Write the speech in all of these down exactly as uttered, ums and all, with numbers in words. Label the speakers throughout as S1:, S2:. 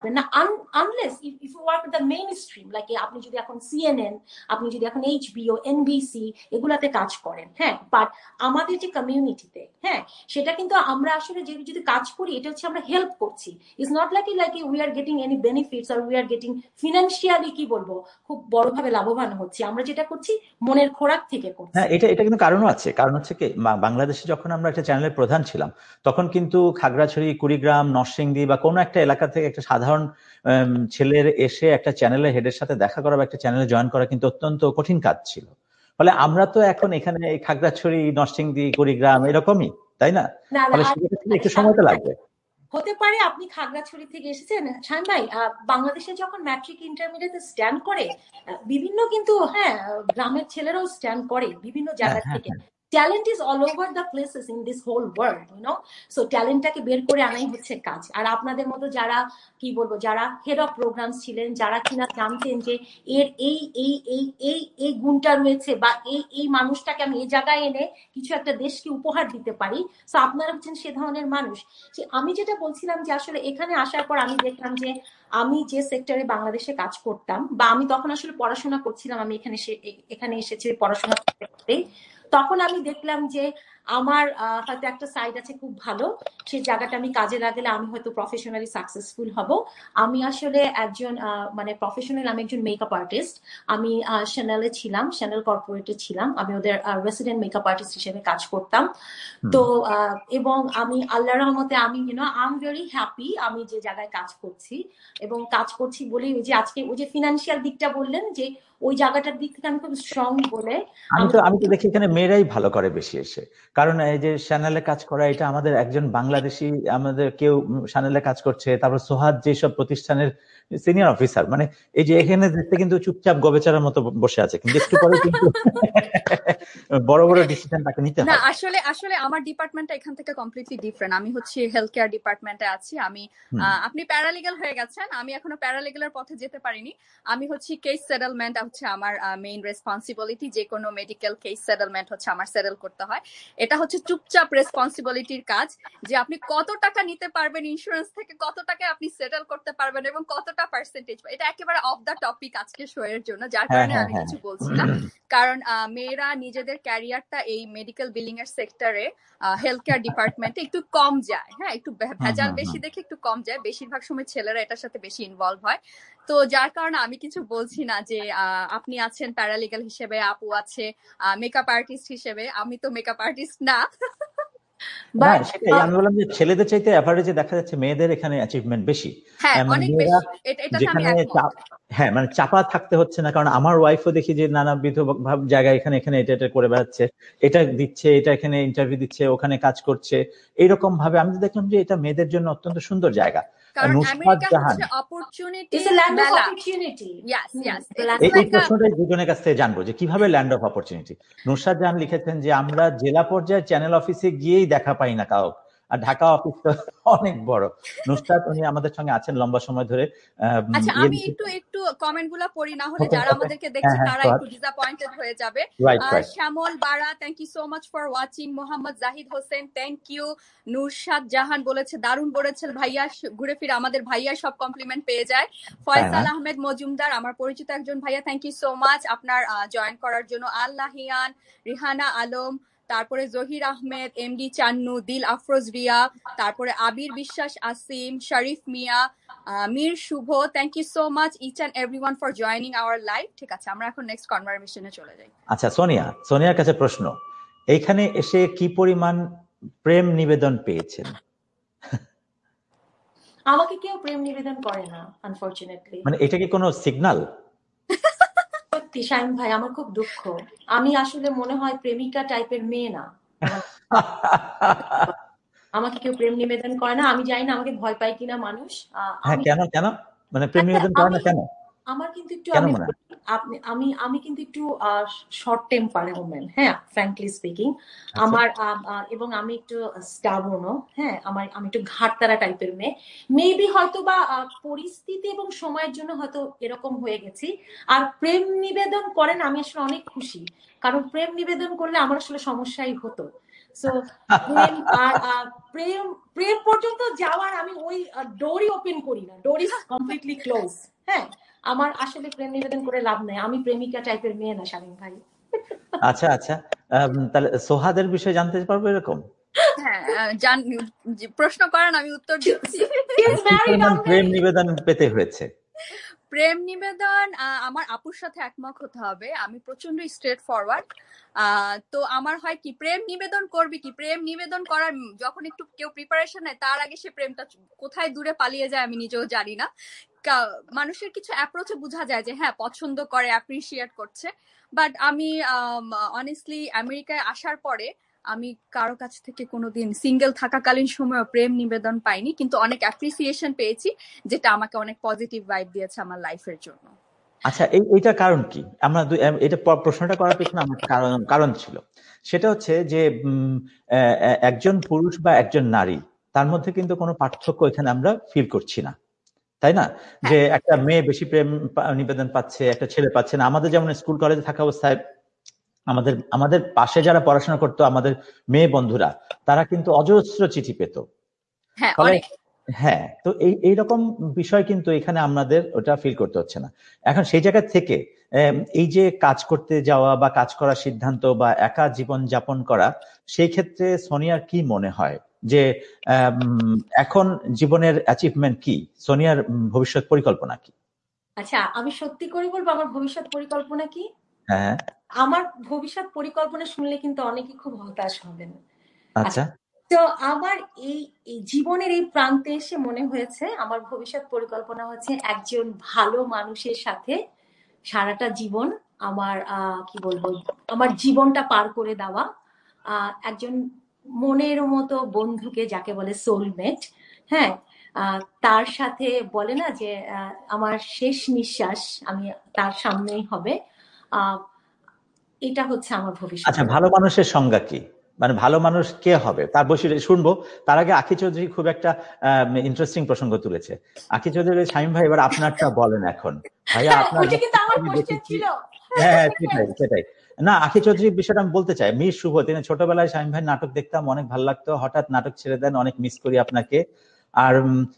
S1: না, unless if you work with the main stream, like আপনি যদি এখন সিএনএন, আপনি যদি এখন এইচবিও, এনবিসি এগুলাতে কাজ করেন, হ্যাঁ, বাট আমাদের যে কমিউনিটিতে, হ্যাঁ, সেটা কিন্তু আমরা আসলে যে যদি কাজ করি, এটা হচ্ছে আমরা হেল্প করছি। It's not like like we are getting any benefits R we are getting financially কি বলবো খুব বড়ভাবে লাভবান হচ্ছি। আমরা যেটা করছি মনের খোরাক থেকে করছি।
S2: হ্যাঁ, এটা এটা কিন্তু কারণও আছে। কারণ হচ্ছে কি, বাংলাদেশে যখন আমরা একটা চ্যানেলের প্রধান ছিলাম, তখন কিন্তু খাগড়াছড়ি, কুড়িগ্রাম, নরসিংদী বা কোনো একটা এলাকা থেকে একটা সাধারণ ছেলের এসে একটা চ্যানেলের হেডের সাথে দেখা করা বা একটা চ্যানেলে জয়েন করা কিন্তু অত্যন্ত কঠিন কাজ ছিল। ফলে আমরা তো এখন এখানে খাগড়াছড়ি, নরসিংদী, কুড়িগ্রাম এরকমই, তাই না? ফলে সেক্ষেত্রে একটু সময় তো লাগবে।
S1: হতে পারে আপনি খাগড়াছড়ি থেকে এসেছেন শাহিন ভাই, বাংলাদেশে যখন ম্যাট্রিক ইন্টারমিডিয়েট স্ট্যান্ড করে বিভিন্ন কিন্তু হ্যাঁ গ্রামের ছেলেরাও স্ট্যান্ড করে বিভিন্ন জায়গা থেকে। Talent is all over the places in this whole world, you know. So ট্যালেন্টটাকে বের করে আনাই হচ্ছে কাজ। আর আপনাদের মতো যারা কি বলবো, যারা হেড অফ প্রোগ্রামস ছিলেন, যারা কিনা জানতেন যে এর এই এই এই এই এই গুণটা রয়েছে বা এই এই মানুষটাকে আমি এই জায়গায় এনে কিছু একটা দেশকে উপহার দিতে পারি, সো আপনারা হচ্ছেন সে ধরনের মানুষ। আমি যেটা বলছিলাম যে আসলে এখানে আসার পর আমি দেখলাম যে আমি যে সেক্টরে বাংলাদেশে কাজ করতাম, বা আমি তখন আসলে পড়াশোনা করছিলাম, আমি এখানে এখানে এসেছি পড়াশোনা করতে, তখন আমি দেখলাম যে আমার হয়তো একটা সাইড আছে খুব ভালো, সেই জায়গাটা আমি কাজে লাগালে আমি হয়তো প্রফেশনালি সাকসেসফুল হব। আমি আসলে একজন মানে প্রফেশনাল, আমি একজন মেকআপ আর্টিস্ট। আমি শ্যানেলে ছিলাম, শ্যানেল কর্পোরেটে ছিলাম, আমি ওদের রেসিডেন্ট মেকআপ আর্টিস্ট হিসেবে কাজ করতাম। তো এবং আমি আল্লাহর রহমতে আমি YONO I am very happy আমি যে জায়গায় কাজ করছি, এবং কাজ করছি বলেই ওই যে আজকে ওই যে ফিনান্সিয়াল দিকটা বললেন যে ওই জায়গাটার দিক থেকে আমি খুব স্ট্রং বলে
S2: আমি তো আমি তো দেখি এখানে মেয়েরাই ভালো করে বেশি এসে। কারণ এই যে চ্যানেলে কাজ করা, এটা আমাদের একজন বাংলাদেশি, আমাদের কেউ চ্যানেলে কাজ করছে, তারপর সোহাদ যেসব প্রতিষ্ঠানের সিনিয়র অফিসার, মানে এই যে এখানে দেখতে কিন্তু চুপচাপ গবেচারার মতো বসে আছে, কিন্তু একটু পরে কিন্তু বড় বড় ডিসিশন তাকে নিতে হয়।
S3: না, আসলে আসলে আমার ডিপার্টমেন্টটা এখান থেকে কমপ্লিটলি ডিফারেন্ট। আমি হচ্ছে হেলথ কেয়ার ডিপার্টমেন্টে আছি। আমি আপনি প্যারালিগ্যাল হয়ে গেছেন, আমি এখনো প্যারালিগ্যালের পথে যেতে পারিনি। আমি হচ্ছে কেস সেটেলমেন্ট হচ্ছে আমার মেইন রেসপন্সিবিলিটি। যে কোনো মেডিকেল কেস সেটেলমেন্ট হচ্ছে আমার সেটেল করতে হয়। এটা হচ্ছে চুপচাপ রেসপন্সিবিলিটির কাজ, যে আপনি কত টাকা নিতে পারবেন ইন্স্যুরেন্স থেকে, কত টাকা আপনি সেটেল করতে পারবেন এবং কতটা পার্সেন্টেজ। এটা একেবারে অফ দ্য টপিক আজকে শো এর জন্য, যার কারণে আমি কিছু বলছি না। কারণ মেয়েরা নিজেদের ক্যারিয়ারটা এই মেডিকেল বিলিং এর সেক্টরে, হেলথ কেয়ার ডিপার্টমেন্টে একটু কম যায়। হ্যাঁ, একটু ভেজাল বেশি দেখে একটু কম যায়। বেশিরভাগ সময় ছেলেরা এটার সাথে বেশি ইনভলভ হয়। তো যার কারণে আমি কিছু বলছি না যে আপনি আছেন প্যারালিগ্যাল হিসেবে, আপু আছে মেকআপ আর্টিস্ট হিসেবে। আমি তো মেকআপ আর্টিস্ট না।
S2: সেটাই আমি বললাম যে ছেলেদের চাইতে অ্যাভারেজে দেখা যাচ্ছে মেয়েদের এখানে অ্যাচিভমেন্ট বেশি। যেখানে হ্যাঁ মানে চাপা থাকতে হচ্ছে না। কারণ আমার ওয়াইফও দেখি যে নানাবিধ জায়গায় এখানে এখানে এটা এটা করে বেড়াচ্ছে, এটা দিচ্ছে, এটা এখানে ইন্টারভিউ দিচ্ছে, ওখানে কাজ করছে। এইরকম ভাবে আমি দেখলাম যে এটা মেয়েদের জন্য অত্যন্ত সুন্দর জায়গা।
S3: কারণ আমেরিকা হচ্ছে opportunity,
S1: it's a land of opportunity.
S3: Yes yes.
S2: এই প্রশ্নটাই দুজনের কাছ থেকে জানবো যে কিভাবে land of opportunity. Nusrat Jahan লিখেছেন যে আমরা জেলা পর্যায়ে চ্যানেল অফিসে গিয়েই দেখা পাই না কাউ, আর ঢাকা অফিস তো অনেক বড়। নুসরাত উনি আমাদের সঙ্গে আছেন লম্বা সময় ধরে।
S3: আচ্ছা, আমি একটু একটু কমেন্টগুলো পড়ি, না হলে যারা আমাদেরকে দেখছে তারা একটু ডিসঅ্যাপয়েন্টেড হয়ে যাবে। শ্যামল বারা, thank you so much for watching. Mohammad Zahid Hossain, thank you. নুরশাদ জাহান বলেছে দারুণ বলেছে ভাইয়া, ঘুরে ফিরে আমাদের ভাইয়া সব কমপ্লিমেন্ট পেয়ে যায়। ফয়সাল আহমেদ মজুমদার, আমার পরিচিত একজন ভাইয়া, থ্যাংক ইউ সো মাচ আপনার জয়েন করার জন্য। আল্লাহিয়ান, রিহানা আলম, তারপরে জহির আহমেদ, এমডি চান্নু, দিল আফরোজ রিয়া, তারপরে আবির বিশ্বাস, আসিম, শরীফ মিয়া, মীর শুভ, thank you so much each and everyone for joining our live. ঠিক আছে, আমরা এখন নেক্সট কনভারসেশনে চলে যাই।
S2: আচ্ছা সোনিয়া, সোনিয়ার কাছে প্রশ্ন, এইখানে এসে কি পরিমাণ প্রেম নিবেদন পেয়েছেন?
S1: আমাকে কেউ প্রেম নিবেদন করে না আনফরচুনেটলি।
S2: মানে এটা কি কোনো সিগন্যাল?
S1: সত্যি শাহিন ভাই, আমার খুব দুঃখ। আমি আসলে মনে হয় প্রেমিকা টাইপের মেয়ে না, আমাকে কেউ প্রেম নিবেদন করে না। আমি জানি না আমাকে ভয় পায় কিনা মানুষ।
S2: কেন কেন মানে প্রেম নিবেদন করে না কেন?
S1: আমার কিন্তু একটু আমি আমি আমি কিন্তু একটু শর্ট টেম্পার ওম্যান, হ্যাঁ, ফ্র্যাঙ্কলি স্পিকিং। আমার এবং আমি একটু স্টাবর্নও, হ্যাঁ, আমার আমি একটু ঘাটতারা টাইপের মেয়ে। মেবি হয়তো বা পরিস্থিতি এবং সময়ের জন্য হয়তো এরকম হয়ে গেছি। আর প্রেম নিবেদন করেন আমি আসলে অনেক খুশি, কারণ প্রেম নিবেদন করলে আমার আসলে সমস্যাই হতো। সো প্রেম আর প্রেম প্রেম পর্যন্ত যাওয়ার আমি ওই ডোরই ওপেন করি না, ডোর ইজ কমপ্লিটলি ক্লোজ। হ্যাঁ, আমার আসলে প্রেম নিবেদন করে লাভ নাই, আমি প্রেমিকা টাইপের মেয়ে না শামীম ভাই।
S2: আচ্ছা আচ্ছা, তাহলে সোহাদের বিষয়ে জানতে পারবো এরকম?
S3: হ্যাঁ, প্রশ্ন করেন, আমি উত্তর দিচ্ছি।
S2: প্রেম নিবেদন পেতে হয়েছে?
S3: প্রেম নিবেদন আমার আপুর সাথে একমত হতে হবে, আমি প্রচন্ড স্ট্রেট ফরওয়ার্ড। তো আমার হয় কি, প্রেম নিবেদন করবি কি, প্রেম নিবেদন করার যখন একটু কেউ প্রিপারেশন নেয় তার আগে সে প্রেমটা কোথায় দূরে পালিয়ে যায় আমি নিজেও জানি না। মানুষের কিছু অ্যাপ্রোচে বোঝা যায় যে হ্যাঁ পছন্দ করে, অ্যাপ্রিসিয়েট করছে। বাট আমি অনেস্টলি আমেরিকায় আসার পরে আমি কারো কাছ থেকে কোনোদিন সিঙ্গেল থাকাকালীন সময় প্রেম নিবেদন পাইনি, কিন্তু অনেক অ্যাপ্রিসিয়েশন পেয়েছি, যেটা আমাকে অনেক পজিটিভ ভাইব দিয়েছে আমার লাইফের জন্য।
S2: আচ্ছা, এই এইটা কারণ কি? আমরা এটা প্রশ্নটা করার পেছনে আমার কারণ কারণ ছিল, সেটা হচ্ছে যে একজন পুরুষ বা একজন নারী তার মধ্যে কিন্তু কোনো পার্থক্য এখানে আমরা ফিল করছি না, তাই না? যে একটা মেয়ে বেশি প্রেম নিবেদন পাচ্ছে, একটা ছেলে পাচ্ছে না। আমাদের যেমন স্কুল কলেজে থাকা অবস্থায় আমাদের আমাদের পাশে যারা পড়াশোনা করতো, আমাদের মেয়ে বন্ধুরা, তারা কিন্তু অজস্র চিঠি পেত। হ্যাঁ, তো এই এইরকম বিষয় কিন্তু এখানে আমাদের ওটা ফিল করতে হচ্ছে না। এখন সেই জায়গা থেকে এই যে কাজ করতে যাওয়া বা কাজ করার সিদ্ধান্ত বা একা জীবন যাপন করা, সেই ক্ষেত্রে সোনিয়ার কি মনে হয় যে এখন জীবনের অ্যাচিভমেন্ট কি, সোনিয়ার ভবিষ্যৎ পরিকল্পনা কি?
S1: আচ্ছা, আমি সত্যি করে বলবো আমার ভবিষ্যৎ পরিকল্পনা কি।
S2: হ্যাঁ,
S1: আমার ভবিষ্যৎ পরিকল্পনা শুনলে কিন্তু অনেকেই খুব হতাশ হবেন।
S2: আচ্ছা,
S1: তো আমার এই জীবনের এই প্রান্তে এসে মনে হয়েছে আমার ভবিষ্যৎ পরিকল্পনা হচ্ছে একজন ভালো মানুষের সাথে সারাটা জীবন আমার কি বলবো আমার জীবনটা পার করে দেওয়া, একজন মনের মতো বন্ধুকে, যাকে বলে সোলমেট, হ্যাঁ, তার সাথে বলে না যে আমার শেষ নিঃশ্বাস আমি তার সামনেই হবে। আহ এটা হচ্ছে আমার ভবিষ্যৎ।
S2: আচ্ছা, ভালো মানুষের সংজ্ঞা কি? মানে ভালো মানুষ কে হবে তার বৈশিষ্ট্য শুনবো। তার আগে আখি চৌধুরী খুব একটা ইন্টারেস্টিং প্রসঙ্গ তুলেছে। আখি চৌধুরী, শামীম ভাই এবার আপনারটা বলেন এখন। ভাইয়া আপনার হ্যাঁ সেটাই সেটাই না, আখি চৌধুরীর বিষয়টা আমি বলতে চাই। মীর শুভ, তিনি ছোটবেলায় শামীম ভাই নাটক দেখতাম, অনেক ভালো লাগতো, হঠাৎ নাটক ছেড়ে দেন, অনেক মিস করি আপনাকে। আর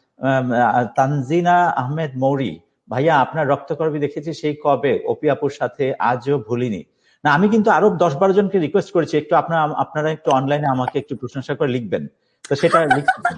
S2: তানজিনা আহমেদ মৌরি, ভাইয়া আপনার রক্তকরবী দেখেছি সেই কবে, অপি আপুর সাথে, আজও ভুলিনি। না, আমি কিন্তু আরো দশ বারো জনকে রিকোয়েস্ট করেছি একটু আপনারা আপনারা একটু অনলাইনে আমাকে একটু প্রশংসা করে লিখবেন, তো সেটা লিখবেন।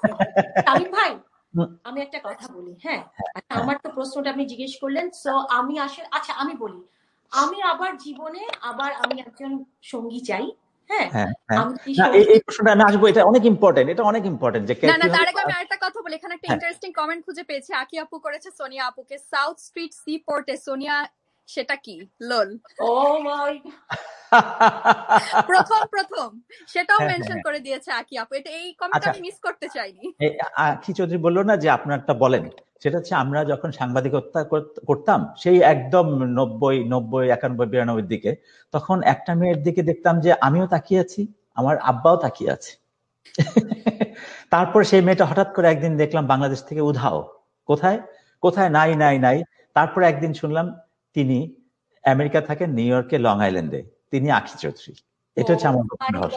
S1: ভাই আমি একটা কথা বলি, হ্যাঁ, আমার তো প্রশ্নটা আপনি জিজ্ঞেস করলেন, সো আমি আসলে আচ্ছা আমি বলি, আমি আবার জীবনে আবার আমি একজন সঙ্গী চাই। হ্যাঁ,
S2: এই প্রশ্নটা আমি আসবো, এটা অনেক ইম্পর্টেন্ট, এটা অনেক ইম্পর্টেন্ট। যে
S3: না না, তার আগে আমি আরেকটা কথা বলি। এখানে একটা ইন্টারেস্টিং কমেন্ট খুঁজে পেয়েছি, আকি আপু করেছে সোনিয়া আপুকে, সাউথ স্ট্রিট সি পোর্টে সোনিয়া, সেটা কি? লোল।
S1: ও মাই
S3: প্রথম প্রথম সেটাও মেনশন করে দিয়েছে আকি আপু। এটা এই কমেন্ট আমি মিস করতে চাইনি।
S2: আকি চৌধুরী বললো না যে আপনারটা বলেন, সেটা হচ্ছে আমরা যখন সাংবাদিকতা করতাম সেই একদম নব্বই নব্বই একানব্বই বিরানব্বই দিকে, তখন একটা মেয়ের দিকে দেখতাম যে আমিও তাকিয়ে আছি, আমার আব্বাও তাকিয়ে আছে। তারপর সেই মেয়েটা হঠাৎ করে একদিন দেখলাম বাংলাদেশ থেকে উধাও, কোথায় কোথায় নাই নাই নাই। তারপর একদিন শুনলাম তিনি আমেরিকা থাকেন, নিউ ইয়র্কে, লং আইল্যান্ডে, তিনি আখি চৌধুরী। এটা হচ্ছে আমার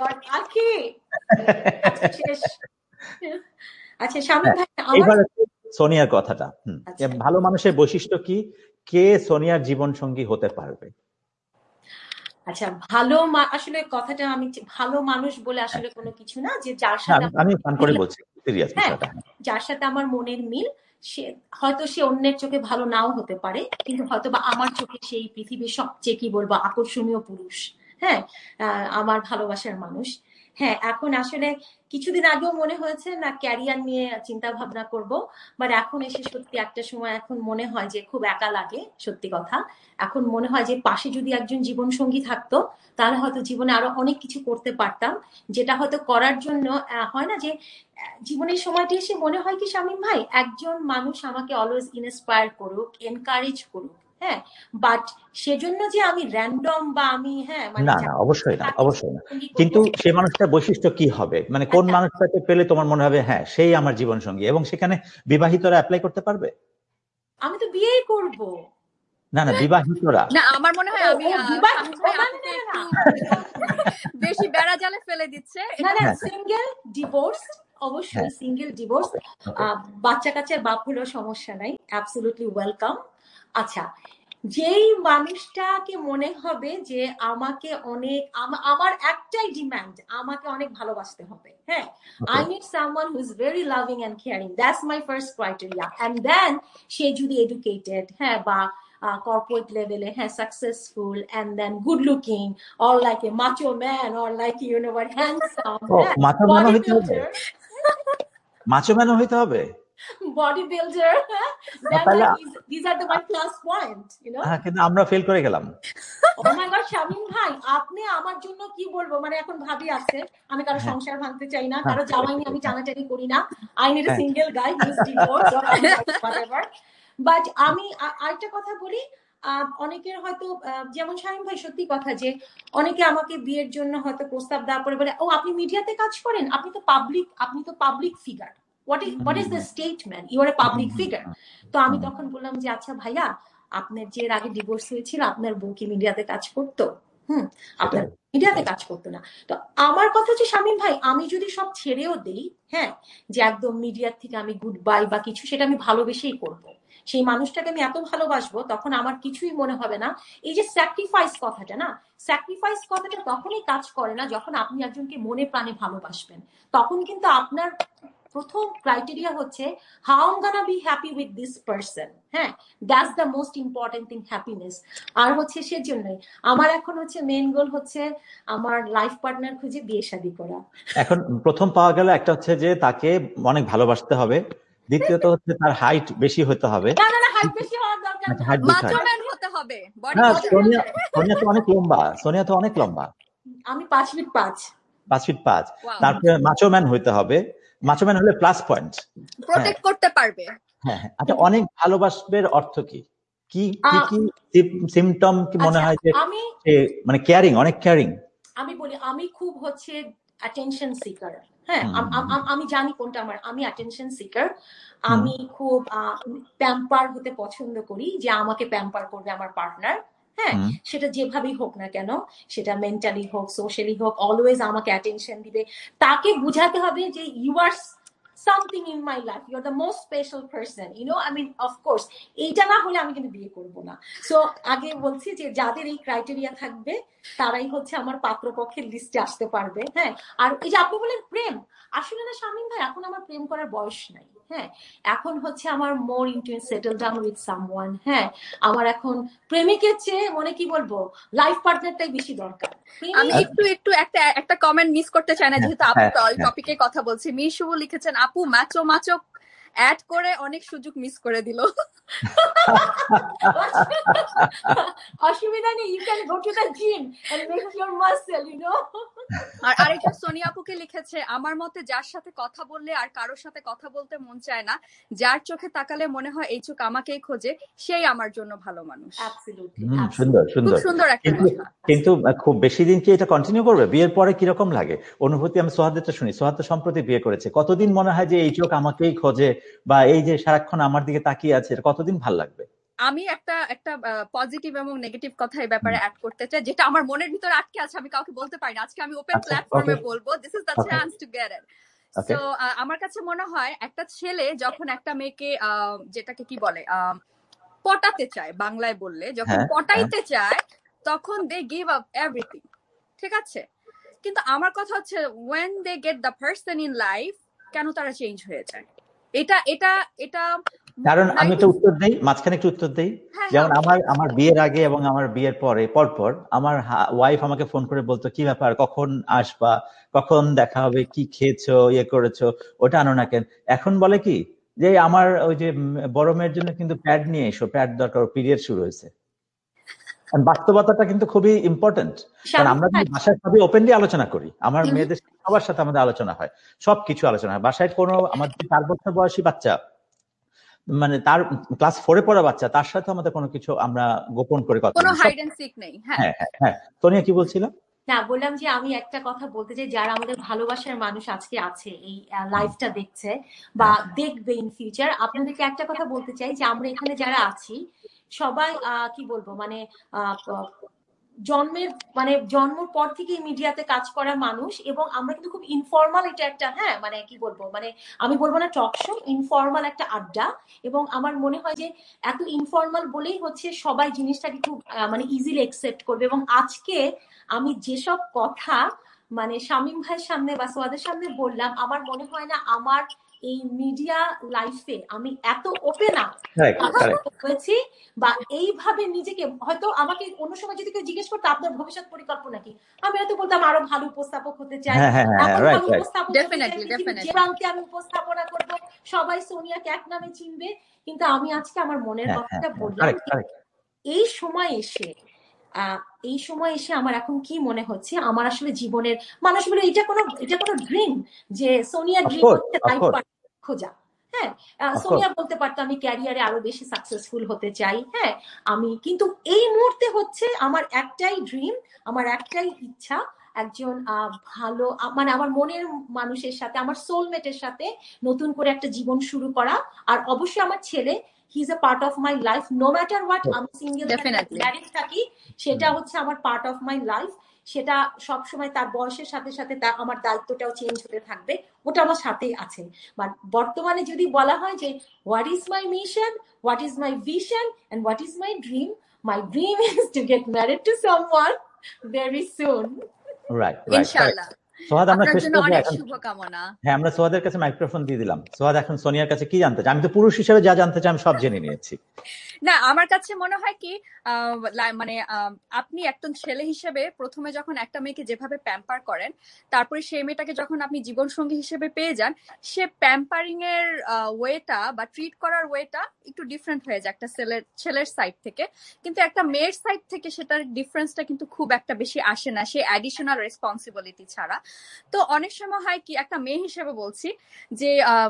S1: আচ্ছা শামীম ভাই,
S2: এবার সোনিয়ার কথাটা, ভালো মানুষের বৈশিষ্ট্য কি, কে সোনিয়ার জীবন সঙ্গী হতে পারবে?
S1: আচ্ছা, ভালো আসলে কথাটা আমি ভালো মানুষ বলে আসলে কোনো কিছু না, যে যার সাথে
S2: আমি ফান করে বলছি, সিরিয়াস বিষয়টা,
S1: যার সাথে আমার মনের মিল, সে হয়তো সে অন্যের চোখে ভালো নাও হতে পারে, কিন্তু হয়তো বা আমার চোখে সেই পৃথিবীর সবচেয়ে কি বলবো আকর্ষণীয় পুরুষ, হ্যাঁ, আমার ভালোবাসার মানুষ। হ্যাঁ, এখন আসলে কিছুদিন আগেও মনে হয়েছে না ক্যারিয়ার নিয়ে চিন্তা ভাবনা করব, বাট এখন এসে সত্যি একটা সময় এখন মনে হয় যে খুব একা লাগে, সত্যি কথা। এখন মনে হয় যে পাশে যদি একজন জীবন সঙ্গী থাকতো তাহলে হয়তো জীবনে আরো অনেক কিছু করতে পারতাম, যেটা হয়তো করার জন্য হয় না যে জীবনের সময়টি এসে মনে হয় কি শামীম ভাই, একজন মানুষ আমাকে অলওয়েজ ইন্সপায়ার করুক, এনকারেজ করুক, হ্যাঁ, বাট সেজন্য যে আমি র্যান্ডম বা আমি হ্যাঁ
S2: না না অবশ্যই না, অবশ্যই না, কিন্তু সেই মানুষটার বৈশিষ্ট্য কি হবে, মানে কোন মানুষটাকে পেলে তোমার মনে হবে হ্যাঁ সেই আমার জীবন সঙ্গী, এবং সেখানে বিবাহিতরা অ্যাপ্লাই করতে পারবে?
S1: আমি তো বিয়েই করব।
S2: না না বিবাহিতরা
S3: না আমার মনে হয় আমি
S1: ও,
S3: আহ,
S1: বিবাহ-
S3: শামীম ভাই
S1: ও, না,
S3: আপুকে
S1: না,
S3: একটু
S1: না,
S3: বেশি বেড়া জালে ফেলে দিচ্ছে।
S1: না না
S2: হ্যাঁ।
S1: সিঙ্গেল ডিভোর্স অবশ্যই
S2: হ্যাঁ।
S1: Single divorce
S2: Okay.
S1: বাচ্চা কাচ্চার বাপ হলেও সমস্যা নাই, অ্যাবসলিউটলি ওয়েলকাম। আচ্ছা, যেই মানুষটাকে মনে হবে যে আমাকে অনেক আমা- আমার একটাই ডিমান্ড, আমাকে অনেক ভালোবাসতে হবে, হ্যাঁ,
S2: Okay.
S1: I need someone who is very loving and caring, that's my first criteria. And then সে যদি এডুকেটেড, হ্যাঁ, বা কর্পোরেট লেভেলে, হ্যাঁ, successful, and then good looking, or like a macho man, or like, you know what, handsome,
S2: ও
S1: হ্যাঁ,
S2: মাথা ম্যানও হইতে হবে,
S1: bodybuilder,
S2: মাছো ম্যানও হইতে হবে।
S1: bodybuilder, then
S2: তাহলে
S1: like, these, these are the my plus point, you know.
S2: হ্যাঁ, কিন্তু আমরা ফেল করে গেলাম।
S1: Oh my God, শামীম ভাই, আপনি আমার জন্য কি বলবো, মানে এখন ভাবি আছে, আমি কারো
S2: হ্যাঁ।
S1: সংসার ভাঙতে চাই না,
S2: হ্যাঁ,
S1: কারো জামাই নিয়ে আমি
S2: হ্যাঁ।
S1: টানাটানি করি না, আই নিড এ
S2: হ্যাঁ।
S1: Single guy who is divorced or whatever. But আমি আ- আরেকটা কথা বলি, আহ, অনেকের হয়তো আহ, যেমন শামীম ভাই সত্যি কথা যে অনেকে আমাকে বিয়ের জন্য হয়তো প্রস্তাব দেওয়ার পরে বলে, ও আপনি মিডিয়াতে কাজ করেন, আপনি তো পাবলিক, আপনি তো public figure, what is what is the statement, you R a public figure. তো আমি তখন বললাম যে আচ্ছা ভাইয়া, আপনার যে এর আগে ডিভোর্স হয়েছিল, আপনার বউ কি মিডিয়াতে কাজ করতো? হুম, আপনার মিডিয়াতে কাজ করতো না। তো আমার কথা হচ্ছে শামীম ভাই, আমি যদি সব ছেড়েও দেই, হ্যাঁ, যে একদম মিডিয়ার থেকে আমি গুড বাই বা কিছু, সেটা আমি ভালোবেসেই করব, সেই মানুষটাকে আমি এত ভালোবাসবো, তখন আমার কিছুই মনে হবে না। এই যে স্যাক্রিফাইস কথাটা না, স্যাক্রিফাইস কথাটা তখনই কাজ করে না যখন আপনি একজনকে মনে প্রাণে ভালোবাসবেন, তখন কিন্তু আপনার প্রথম ক্রাইটেরিয়া হচ্ছে how I gonna be happy with this person, হ্যাঁ, that's the most important thing, happiness. আর হচ্ছে সেজন্যই আমার এখন হচ্ছে মেইন গোল হচ্ছে আমার লাইফ পার্টনার খুঁজে বিয়ে শাদী করা।
S2: এখন প্রথম পাওয়া গেল একটা হচ্ছে যে তাকে অনেক ভালোবাসতে হবে, দ্বিতীয়ত হচ্ছে তার হাইট বেশি হতে হবে।
S1: না না না, হাইট বেশি হওয়ার দরকার
S2: আচ্ছা,
S1: নেই,
S2: height বেশি
S3: মাচো
S2: হয়।
S3: ম্যান হতে হবে, বডি
S2: হ্যাঁ,
S3: বিল্ডার।
S2: সোনিয়া সোনিয়া তো অনেক লম্বা, সোনিয়া তো অনেক লম্বা,
S1: আমি পাঁচ ফিট পাঁচ।
S2: পাঁচ ফিট পাঁচ।
S3: Wow.
S2: তারপরে মাচো ম্যান হইতে হবে, মাচো ম্যান হলে প্লাস পয়েন্ট।
S3: প্রোটেক্ট করতে পারবে।
S2: হ্যাঁ হ্যাঁ। আচ্ছা, অনেক ভালোবাসবের অর্থ কি কি কি
S1: আহ,
S2: কি সিমটম কি মনে
S1: আচ্ছা,
S2: হয় যে
S1: আমি
S2: সে মানে কেয়ারিং, অনেক কেয়ারিং?
S1: আমি বলি, আমি খুব হচ্ছে অ্যাটেনশন সিকার, হ্যাঁ,
S2: হুম,
S1: আম- আম- আম- আমি জানি কোনটা আমার, আমি অ্যাটেনশন সিকার।
S2: হুম।
S1: আমি খুব প্যাম্পার হতে পছন্দ করি, যে আমাকে প্যাম্পার করবে আমার পার্টনার, হ্যাঁ,
S2: হুম।
S1: সেটা যেভাবেই হোক না কেন, সেটা মেন্টালি হোক, সোশ্যালি হোক, অলওয়েজ আমাকে অ্যাটেনশন দিবে। তাকে বুঝাতে হবে যে you R something in my life, you're the most special person, you know, I mean, of course, এইটা না হলে আমি কিন্তু বিয়ে করব না। সো আগে বলছি যে যাদের এই ক্রাইটেরিয়া থাকবে তারাই হচ্ছে আমার পাত্রপক্ষের লিস্টে আসতে পারবে, হ্যাঁ। আর এই যে আপনি বলেন প্রেম, আসলে না শামীম ভাই, এখন আমার প্রেম করার বয়স নাই, হ্যাঁ, এখন হচ্ছে আমার মোর into settle down with someone, হ্যাঁ, আমার এখন প্রেমিকের চেয়ে মনে কি বলবো লাইফ পার্টনারটাই বেশি দরকার।
S3: আমি একটু একটু একটা একটা কমেন্ট মিস করতে চাই না, যেহেতু আপু টপিকে কথা বলছি। মিশু লিখেছেন, আপু মাচো মাচো অ্যাড করে অনেক সুযোগ মিস করে দিল।
S1: অসুবিধা নেই, you can go to the gym and make your muscle, you know.
S3: আর আরেকজন সোনিয়া আপুকে লিখেছে, আমার মতে যার সাথে কথা বললে আর কারোর সাথে কথা বলতে মন চায় না, যার চোখে তাকালে মনে হয় এই চোখ আমাকেই খোঁজে, সেই আমার জন্য ভালো মানুষ।
S1: অ্যাবসলিউটলি,
S2: হুম, সুন্দর
S3: খুব
S2: সুন্দর।
S3: সুন্দর একটা
S2: কিন্তু
S3: কথা।
S2: কিন্তু খুব বেশি দিন কি এটা কন্টিনিউ করবে? বিয়ের পরে কিরকম লাগে অনুভূতি? আমি সোহাদেরটা শুনি। সোহাদ তো সম্প্রতি বিয়ে করেছে, কতদিন মনে হয় যে এই চোখ আমাকেই খোঁজে, বা এই যে সারাক্ষণ আমার দিকে তাকিয়ে আছে, এটা কতদিন ভাল লাগবে?
S3: আমি একটা একটা পজিটিভ এবং নেগেটিভ কথা এই ব্যাপারে অ্যাড করতে চাই, যেটা আমার মনের ভিতরে আটকে আছে, আমি কাউকে বলতে পারি না। আজকে আমি ওপেন
S2: আচ্ছা,
S3: প্ল্যাটফর্মে
S2: okay.
S3: বলবো, this is the
S2: Okay.
S3: Chance to get it.
S2: Okay.
S3: So আমার কাছে মনে হয় একটা ছেলে যখন একটা মেয়েকে আহ, যেটাকে কি বলে আহ, পটাতে চায়, বাংলায় বললে যখন
S2: হ্যাঁ,
S3: পটাইতে চায়, তখন দে গিভ আপ এভরিথিং, ঠিক আছে? কিন্তু আমার কথা হচ্ছে when they get the person in life, কেন তারা চেঞ্জ হয়ে যায়? এটা এটা এটা
S2: কারণ আমি একটা উত্তর দেই, মাঝখানে একটু উত্তর দেই।
S3: হ্যাঁ,
S2: যেমন
S3: হ্যাঁ,
S2: আমার আমার বিয়ের আগে এবং আমার বিয়ের পরে পরপর আমার ওয়াইফ আমাকে ফোন করে বলতো, কি ব্যাপার, কখন আসবা, কখন দেখা হবে, কি খেয়েছো, ইয়ে করেছো, ওটা আনো না কেন। এখন বলে কি যে আমার ওই যে বড় মেয়ের জন্য কিন্তু প্যাড নিয়ে এসো, প্যাড দরকার, পিরিয়ড শুরু হয়েছে। বাস্তবতাটা কিন্তু খুবই ইম্পর্টেন্ট, কারণ আমরা কিন্তু বাসায় সবই ওপেনলি আলোচনা করি। আমার মেয়েদের সবার সাথে আমাদের আলোচনা হয়, সবকিছু আলোচনা হয় বাসায়। কোনো আমাদের চার বছর বয়সী বাচ্চা, মানে তার ক্লাস ফোরে পড়া বাচ্চা, তার সাথে আমাদের কোনো কিছু আমরা গোপন করে কথা
S3: কোনো
S2: বলি।
S3: হাইড এন্ড সিক নেই। হ্যাঁ
S2: হ্যাঁ হ্যাঁ। সোনিয়া কি বলছিল?
S1: না, বললাম যে আমি একটা কথা বলতে চাই, যারা আমাদের ভালোবাসার মানুষ আজকে আছে, এই লাইভটা দেখছে বা দেখবে ইন ফিউচার, আপনাদেরকে একটা কথা বলতে চাই যে আমরা এখানে যারা আছি সবাই কি বলবো মানে জন্মের মানে জন্মের পর থেকেই মিডিয়াতে কাজ করা মানুষ, এবং আমরা কিন্তু খুব ইনফর্মাল, এটা একটা হ্যাঁ মানে কি বলবো মানে আমি বলবো না টক শো, ইনফর্মাল একটা আড্ডা। এবং আমার মনে হয় যে এত ইনফর্মাল বলেই হচ্ছে সবাই জিনিসটাকে খুব মানে ইজিলি একসেপ্ট করবে। এবং আজকে আমি যেসব কথা মানে শামীম ভাইয়ের সামনে বা সোয়াদের সামনে বললাম, আমার মনে হয় না আমার এই মিডিয়া লাইফে আমি এত ওপেন আপ হয়েছি বা এইভাবে নিজেকে, হয়তো আমাকে অন্য সময় যদি কেউ জিজ্ঞেস করতো আপনার ভবিষ্যৎ পরিকল্পনা কি, আমি হয়তো বলতাম আরো ভালো উপস্থাপক হতে চাই, এমন ভালো উপস্থাপক হতে চাই যে প্রান্তে আমি উপস্থাপনা করবো, সবাই সোনিয়াকে এক নামে চিনবে। কিন্তু আমি আজকে আমার মনের কথাটা বললাম, এই সময় এসে আহ এই সময় এসে আমার এখন কি মনে হচ্ছে, আমার আসলে জীবনের মানুষ বলে এটা কোনো এটা কোনো ড্রিম যে সোনিয়া ড্রিম হচ্ছে লাইফ পার্টনার খোঁজা। হ্যাঁ, সোনিয়া বলতে পারতো আমি ক্যারিয়ারে আরো বেশি সাকসেসফুল হতে চাই। হ্যাঁ, আমি কিন্তু এই মুহূর্তে হচ্ছে আমার একটাই ড্রিম, আমার একটাই ইচ্ছা, একজন ভালো মানে আমার মনের মানুষের সাথে, আমার সোলমেটের সাথে নতুন করে একটা জীবন শুরু করা। আর অবশ্যই আমার ছেলে, he is a part of my life, no matter what আমি সিঙ্গেল ম্যারিড থাকি, সেটা হচ্ছে আমার পার্ট অফ মাই লাইফ। সেটা সবসময় তার বয়সের সাথে সাথে তার আমার দায়িত্বটাও চেঞ্জ হতে থাকবে, ওটা আমার সাথেই আছে। বাট বর্তমানে যদি বলা হয় যে what is my mission, what is my vision and what is my dream, my dream is to get married to someone very soon.
S2: Right, ইনশাআল্লাহ। সোহাদ, আমরা শেষ করব এখন।
S3: শুভকামনা।
S2: হ্যাঁ, আমরা সোহাদের কাছে মাইক্রোফোন দিয়ে দিলাম। সোহাদ, এখন সোনিয়ার কাছে কি জানতে চাই? আমি তো পুরুষ হিসেবে যা জানতে চাই আমি সব জেনে নিয়েছি।
S3: না, আমার কাছে মনে হয় কি মানে আপনি একজন ছেলে হিসেবে প্রথমে যখন একটা মেয়েকে যেভাবে প্যাম্পার করেন, তারপরে সেই মেয়েটাকে যখন আপনি জীবন সঙ্গী হিসেবে পেয়ে যান, সে প্যাম্পারিং এর ওয়েটা বা ট্রিট করার ওয়েটা একটু ডিফারেন্ট হয়ে যায় একটা ছেলের ছেলের সাইড থেকে। কিন্তু একটা মেয়ের সাইড থেকে সেটার ডিফারেন্সটা কিন্তু খুব একটা বেশি আসে না, সে অ্যাডিশনাল রেসপন্সিবিলিটি ছাড়া। তো অনেক সময় হয় কি, একটা মেয়ে হিসেবে বলছি যে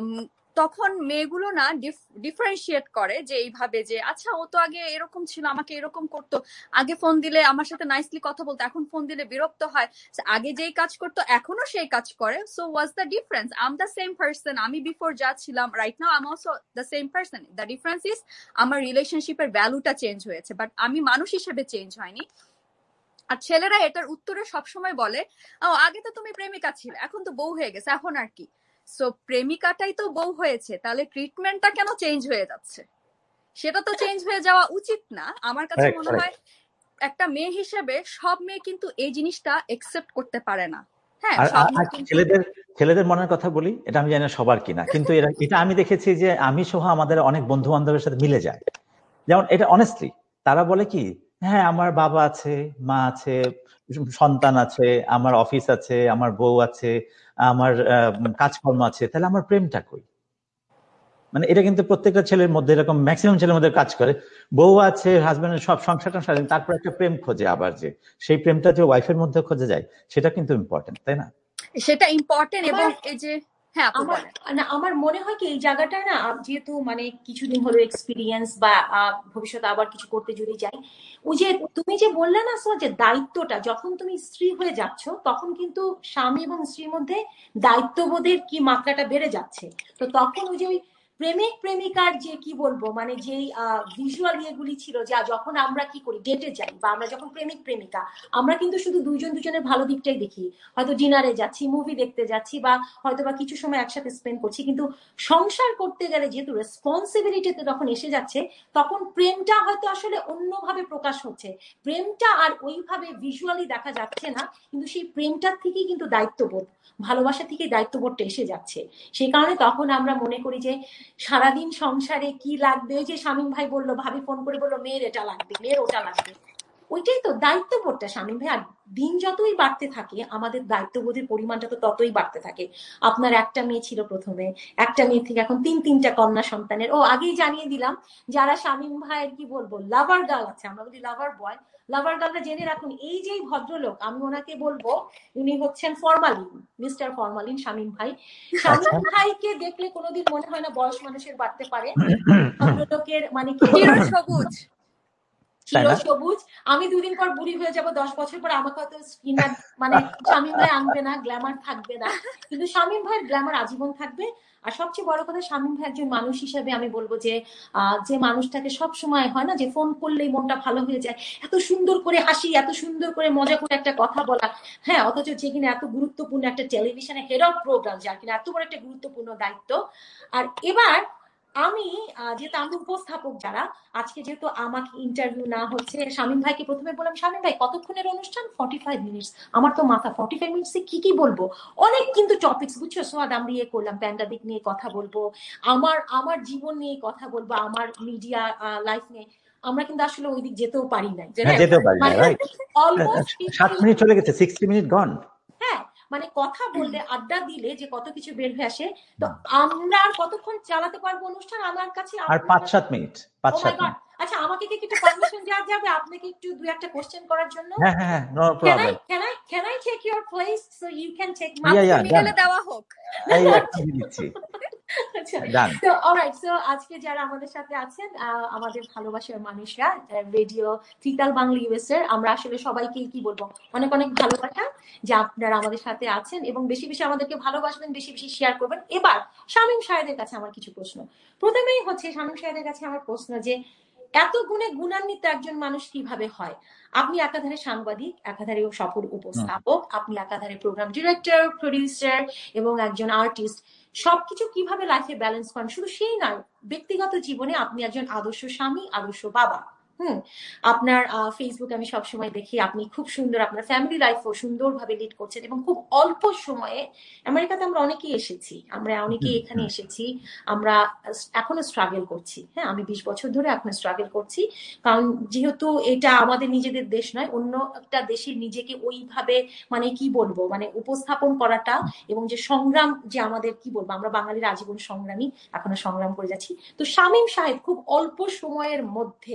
S3: তখন মেয়েগুলো না ডিফারেন্সিয়েট করে যে এইভাবে যে আচ্ছা ও তো আগে এরকম ছিল, আমাকে এরকম করতো, আগে ফোন দিলে আমার সাথে নাইসলি কথা বলতো, এখন ফোন দিলে বিরক্ত হয়, আগে যেই কাজ করতো এখনো সেই কাজ করে। So what's the difference? I am the same person, আমি বিফোর যা ছিলাম right now I am also the same person. The difference is আমার রিলেশনশিপের ভ্যালুটা চেঞ্জ হয়েছে, বাট আমি মানুষ হিসেবে চেঞ্জ হয়নি। আর ছেলেরা এটার উত্তরে সবসময় বলে ও আগে তো তুমি প্রেমিকা ছিলে, এখন তো বউ হয়ে গেছে, এখন আর কি। সো প্রেমিকাটাই তো বউ হয়েছে, তাহলে ট্রিটমেন্টটা কেন চেঞ্জ হয়ে যাচ্ছে? সেটা তো চেঞ্জ হয়ে যাওয়া উচিত না। আমার কাছে মনে হয় একটা মেয়ে হিসেবে সব মেয়ে কিন্তু এই জিনিসটা একসেপ্ট করতে পারে না। হ্যাঁ,
S2: ছেলেদের ছেলেদের মনের কথা বলি, এটা আমি জানি না সবার কিনা, কিন্তু এটা আমি দেখেছি যে আমি সহ আমাদের অনেক বন্ধু বান্ধবের সাথে মিলে যায়। যেমন এটা অনেস্টলি তারা বলে কি, হ্যাঁ আমার বাবা আছে, মা আছে, সন্তান আছে, আমার অফিস আছে, আমার বউ আছে, আমার কাজকর্ম আছে, তাহলে আমার প্রেমটা কই? মানে এটা কিন্তু প্রত্যেকটা ছেলের মধ্যে এরকম ম্যাক্সিমাম ছেলের মধ্যে কাজ করে। বউ আছে, হাজবেন্ডের সব সংসারটা সারেন, তারপর একটা প্রেম খোঁজে, আবার যে সেই প্রেমটা যে ওয়াইফের মধ্যে খোঁজে যায়, সেটা কিন্তু ইম্পর্টেন্ট, তাই না?
S3: সেটা ইম্পর্টেন্ট। এবং এই যে হ্যাঁ
S1: আমার না আমার মনে হয় কি এই জায়গাটা না, যেহেতু মানে কিছুদিন হলো এক্সপিরিয়েন্স বা ভবিষ্যতে আবার কিছু করতে যদি যাই, ওই যে তুমি যে বললে না সো যে দায়িত্বটা, যখন তুমি স্ত্রী হয়ে যাচ্ছ তখন কিন্তু স্বামী এবং স্ত্রীর মধ্যে দায়িত্ববোধের কি মাত্রাটা বেড়ে যাচ্ছে। তো তখন ওই যে ওই প্রেমিক প্রেমিকার যে কি বলবো মানে যেই ভিজুয়াল ইয়েগুলি ছিল, যা যখন আমরা কি করি ডেটে যাই বা আমরা যখন প্রেমিক প্রেমিকা, আমরা কিন্তু শুধু দুইজন দুজনের ভালো দিকটাই দেখি, হয়তো ডিনারে যাচ্ছি, মুভি দেখতে যাচ্ছি, বা হয়তো বা কিছু সময় একসাথে স্পেন্ড করছি। কিন্তু সংসার করতে গেলে যেহেতু রেসপন্সিবিলিটিতে যখন এসে যাচ্ছে, তখন প্রেমটা হয়তো আসলে অন্যভাবে প্রকাশ হচ্ছে, প্রেমটা আর ওইভাবে ভিজুয়ালি দেখা যাচ্ছে না, কিন্তু সেই প্রেমটার থেকেই কিন্তু দায়িত্ববোধ, ভালোবাসা থেকে দায়িত্ববোধটা এসে যাচ্ছে। সেই কারণে তখন আমরা মনে করি যে সারাদিন সংসারে কি লাগবে, ওই যে শামীম ভাই বললো, ভাবি ফোন করে বললো মেয়ের এটা লাগবে, মেয়ের ওটা লাগবে, ওইটাই তো দায়িত্ববোধটা শামীম ভাই। আর দিন যতই বাড়তে থাকে আমাদের দায়িত্ববোধের পরিমাণটা তো ততই বাড়তে থাকে। আপনার একটা মেয়ে ছিল প্রথমে, একটা মেয়ে থেকে এখন তিন তিনটা কন্যা সন্তানের। ও আগেই জানিয়ে দিলাম যারা শামীম ভাইয়ের কি বলবো লাভার গার্ল আছে, আমরা বলি লাভার বয়, লাভার গার্লটা জেনে রাখুন, এই যে ভদ্রলোক আমি ওনাকে বলবো উনি হচ্ছেন ফরমালিন, মিস্টার ফরমালিন শামীম ভাই। শামীম ভাইকে দেখলে কোনোদিন মনে হয় না বয়স মানুষের বাড়তে পারে। ভদ্রলোকের মানে কি
S3: সবুজ
S1: চির সবুজ। আমি দুদিন পর বুড়ি হয়ে যাব, দশ বছর পর আমাকে হয়তো স্কিনার মানে শামীম ভাই আনবে না, গ্ল্যামার থাকবে না, কিন্তু শামীম ভাইয়ের গ্ল্যামার আজীবন থাকবে। আর সবচেয়ে বড় কথা, শামীম ভাই একজন মানুষ হিসেবে আমি বলবো যে যে মানুষটাকে সব সময় হয় না যে ফোন করলেই মনটা ভালো হয়ে যায়, এত সুন্দর করে হাসি, এত সুন্দর করে মজা করে একটা কথা বলা, হ্যাঁ, অথচ যে কিনা এত গুরুত্বপূর্ণ একটা টেলিভিশনে হেড অফ প্রোগ্রাম, যার কিনা এত বড় একটা গুরুত্বপূর্ণ দায়িত্ব। আর এবার আমি যেহেতু আমি উপস্থাপক, যারা আজকে যেহেতু আমাকে ইন্টারভিউ না হচ্ছে, শামীম ভাইকে প্রথমে বললাম, শামীম ভাই কতক্ষণের অনুষ্ঠান? Forty five minutes. আমার তো মাথা, ফর্টি ফাইভ মিনিটসে কি কি বলবো, অনেক কিন্তু টপিকস, বুঝছো সোয়াদ, আমরা ইয়ে করলাম, প্যান্ডামিক নিয়ে কথা বলবো, আমার আমার জীবন নিয়ে কথা বলবো, আমার মিডিয়া লাইফ নিয়ে। আমরা কিন্তু আসলে ওই দিক যেতেও পারি নাই,
S2: যেতেও পারি না, রাইট। সাত মিনিট চলে গেছে, সিক্সটি মিনিট গন।
S1: হ্যাঁ, মানে কথা বললে, আড্ডা দিলে যে কত কিছু বের হয়ে আসে। তো আমরা আর কতক্ষণ চালাতে পারবো অনুষ্ঠান? আমার কাছে
S2: আর পাঁচ সাত মিনিট পাঁচ সাত মিনিট
S1: আচ্ছা, আমাকে কি একটু পারমিশন দেওয়া যাবে আপনাকে একটু দুই একটা কোশ্চেন করার জন্য?
S2: হ্যাঁ হ্যাঁ, no problem.
S1: Can I can I take your place so you can take my
S3: মিডলে দেওয়া হোক।
S2: এই একটা দিচ্ছি।
S1: আচ্ছা, তো অলরাইট, সো আজকে যারা আমাদের সাথে আছেন, আমাদের ভালোবাসার মানুষরা, রেডিও ত্রিতাল বাংলা ইউএস এর, আমরা আসলে সবাইকে কি বলবো, অনেক অনেক ভালোবাসা যে আপনারা আমাদের সাথে আছেন এবং বেশি বেশি আমাদেরকে ভালোবাসবেন, বেশি বেশি শেয়ার করবেন। এবার শামীম সাহেদের কাছে আমার কিছু প্রশ্ন। প্রথমেই হচ্ছে শামীম সাহেদের কাছে আমার প্রশ্ন যে এত গুণে গুণান্বিত একজন মানুষ কিভাবে হয়? আপনি একাধারে সাংবাদিক, একাধারে সফল উপস্থাপক, আপনি একাধারে প্রোগ্রাম ডিরেক্টর, প্রডিউসার এবং একজন আর্টিস্ট, সবকিছু কিভাবে লাইফে ব্যালেন্স করেন? শুধু সেই নয়, ব্যক্তিগত জীবনে আপনি একজন আদর্শ স্বামী, আদর্শ বাবা। হুম আপনার ফেসবুকে আমি সবসময় দেখি আপনি খুব সুন্দর আপনার ফ্যামিলি লাইফও সুন্দরভাবে লিড করছেন এবং খুব অল্প সময়ে, আমেরিকাতে আমরা অনেকেই এসেছি, আমরা অনেকেই এখানে এসেছি, আমরা এখনো স্ট্রাগল করছি। হ্যাঁ, আমি বিশ বছর ধরে এখনো স্ট্রাগল করছি, কারণ যেহেতু এটা আমাদের নিজেদের দেশ নয়, অন্য একটা দেশে নিজেকে ওইভাবে মানে কি বলবো মানে উপস্থাপন করাটা এবং যে সংগ্রাম, যে আমাদের কি বলবো, আমরা বাঙালির আজীবন সংগ্রামী, এখনো সংগ্রাম করে যাচ্ছি। তো শামীম সাহেব খুব অল্প সময়ের মধ্যে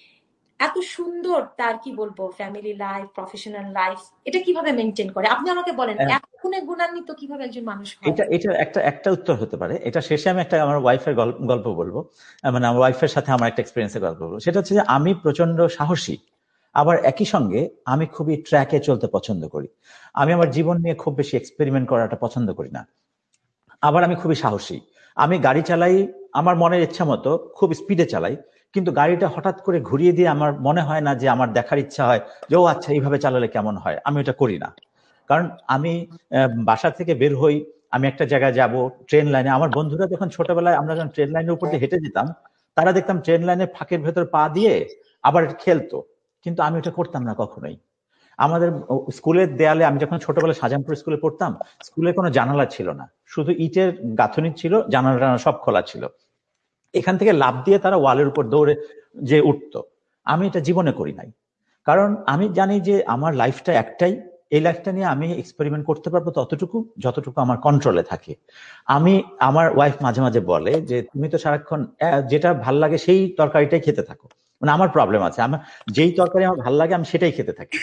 S1: এত সুন্দর তার কি বলবো ফ্যামিলি লাইফ, প্রফেশনাল লাইফ, এটা কিভাবে মেনটেন করে? আপনি আমাকে বলেন, এত গুণে গুণান্বিত কিভাবে একজন মানুষ হয়?
S2: এটা এটা একটা একটা উত্তর হতে পারে। এটা শেষে আমি একটা আমার ওয়াইফের গল্প বলবো, মানে আমার ওয়াইফের সাথে আমার একটা এক্সপিরিয়েন্সের গল্প বলবো। সেটা হচ্ছে যে আমি প্রচন্ড সাহসী, আবার একই সঙ্গে আমি খুবই ট্র্যাকে চলতে পছন্দ করি। আমি আমার জীবন নিয়ে খুব বেশি এক্সপেরিমেন্ট করাটা পছন্দ করি না। আবার আমি খুবই সাহসী, আমি গাড়ি চালাই আমার মনের ইচ্ছা মতো, খুব স্পিডে চালাই, কিন্তু গাড়িটা হঠাৎ করে ঘুরিয়ে দিয়ে আমার মনে হয় না যে আমার দেখার ইচ্ছা হয় যে ও আচ্ছা এইভাবে চালালে কেমন হয়, আমি ওটা করি না। কারণ আমি বাসা থেকে বের হই, আমি একটা জায়গায় যাব, ট্রেন লাইনে, আমার বন্ধুরা যখন ছোটবেলায় আমরা যখন ট্রেন লাইনের উপর দিয়ে হেঁটে যেতাম, তারা দেখতাম ট্রেন লাইনের ফাঁকের ভেতর পা দিয়ে আবার খেলতো, কিন্তু আমি ওটা করতাম না কখনোই। আমাদের স্কুলের দেয়ালে, আমি যখন ছোটবেলায় শাহজাহানপুর স্কুলে পড়তাম, স্কুলে কোনো জানালা ছিল না, শুধু ইটের গাঁথনি ছিল, জানালা টানা সব খোলা ছিল। এখান থেকে লাফ দিয়ে তারা ওয়ালের উপর দৌড়ে যে উঠতো, আমি এটা জীবনে করি নাই। কারণ আমি জানি যে আমার লাইফটা একটাই, এই লাইফটা নিয়ে আমি এক্সপেরিমেন্ট করতে পারবো ততটুকু যতটুকু আমার কন্ট্রোলে থাকে। আমি, আমার ওয়াইফ মাঝে মাঝে বলে যে তুমি তো সারাক্ষণ যেটা ভাল লাগে সেই তরকারিটাই খেতে থাকো, মানে আমার প্রবলেম আছে, আমার যেই তরকারি আমার ভাল লাগে আমি সেটাই খেতে থাকি,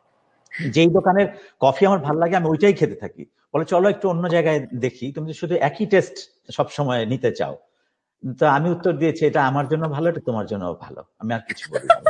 S2: যেই দোকানের কফি আমার ভাল লাগে আমি ওইটাই খেতে থাকি। বলে চলো একটু অন্য জায়গায় দেখি, তুমি শুধু একই টেস্ট সবসময় নিতে চাও। তো আমি উত্তর দিয়েছি এটা আমার জন্য ভালো, এটা তোমার জন্য ভালো, আমি আর কিছু বলি না।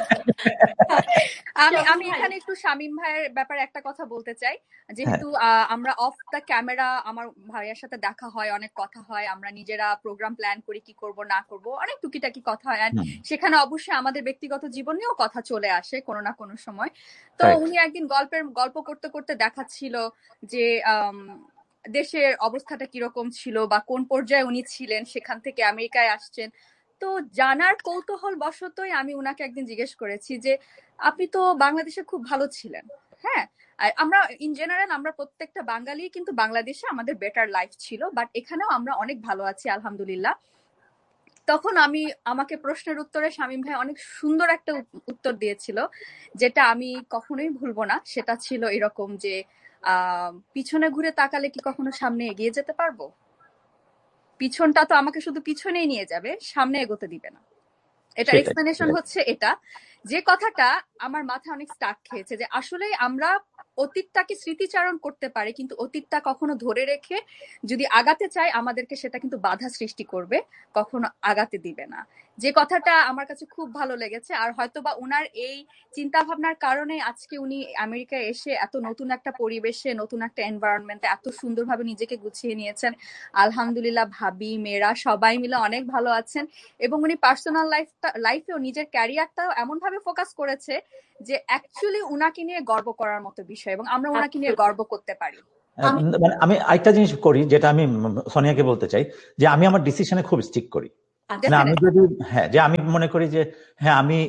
S3: আমি আমি এখানে একটু শামীম ভাইয়ের ব্যাপারে একটা কথা বলতে চাই, যেহেতু আমরা অফ দ্য ক্যামেরা আমার ভাইয়ের সাথে দেখা হয়, অনেক কথা হয়, আমরা নিজেরা প্রোগ্রাম প্ল্যান করি কি করব না করব, অনেক টুকিটাকি কথা হয়, সেখানে অবশ্যই আমাদের ব্যক্তিগত জীবন নিয়েও কথা চলে আসে কোনো না কোনো সময়। তো উনি একদিন গল্পের গল্প করতে করতে দেখাচ্ছিল যে দেশের অবস্থাটা কিরকম ছিল বা কোন পর্যায়ে উনি ছিলেন, সেখান থেকে আমেরিকায় আসছেন। তো জানার কৌতূহল বশতই আমি উনাকে একদিন জিজ্ঞেস করেছি যে আপনি তো বাংলাদেশে খুব ভালো ছিলেন, হ্যাঁ, আমরা ইন জেনারেল আমরা প্রত্যেকটা বাঙালি কিন্তু বাংলাদেশে আমাদের বেটার লাইফ ছিল, বাট এখানেও আমরা অনেক ভালো আছি আলহামদুলিল্লাহ। তখন আমি আমাকে প্রশ্নের উত্তরে শামীম ভাই অনেক সুন্দর একটা উত্তর দিয়েছিল, যেটা আমি কখনোই ভুলবো না। সেটা ছিল এরকম যে আহ পিছনে ঘুরে তাকালে কি কখনো সামনে এগিয়ে যেতে পারবো? পিছনটা তো আমাকে শুধু পিছনেই নিয়ে যাবে, সামনে এগোতে দিবে না। এটার এক্সপ্লেনেশন হচ্ছে এটা যে কথাটা আমার মাথায় অনেক স্টাক খেয়েছে, যে আসলে আমরা অতীতটাকে স্মৃতিচারণ করতে পারি, কিন্তু অতীতটা কখনো ধরে রেখে যদি আগাতে চাই আমাদেরকে সেটা কিন্তু বাধা সৃষ্টি করবে, কখনো আগাতে দিবে না। যে কথাটা আমার কাছে খুব ভালো লেগেছে। আর হয়তোবা ওনার এই চিন্তা ভাবনার কারণে আজকে উনি আমেরিকায় এসে এত নতুন একটা পরিবেশে, নতুন একটা এনভায়রনমেন্টে এত সুন্দরভাবে নিজেকে গুছিয়ে নিয়েছেন। আলহামদুলিল্লাহ, ভাবি মেয়েরা সবাই মিলে অনেক ভালো আছেন, এবং উনি পার্সোনাল লাইফটা লাইফেও নিজের ক্যারিয়ারটাও এমন ভাবে ফোকাস করেছে যে অ্যাকচুয়ালি উনাকে নিয়ে গর্ব করার মতো বিষয়, এবং আমরা উনাকে নিয়ে গর্ব করতে পারি।
S2: মানে আমি আরেকটা জিনিস করি যেটা আমি সোনিয়াকে বলতে চাই, যে আমি আমার ডিসিশনে খুব স্টিক করি। না আমি যদি হ্যাঁ যে আমি মনে করি যে হ্যাঁ আমি